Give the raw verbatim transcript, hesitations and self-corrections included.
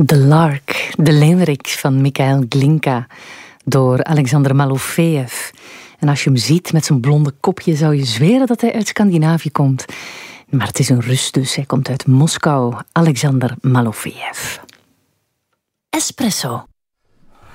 De Lark, de limerick van Mikhail Glinka door Alexander Malofejev. En als je hem ziet met zijn blonde kopje zou je zweren dat hij uit Scandinavië komt. Maar het is een Rus dus, hij komt uit Moskou. Alexander Malofejev. Espresso.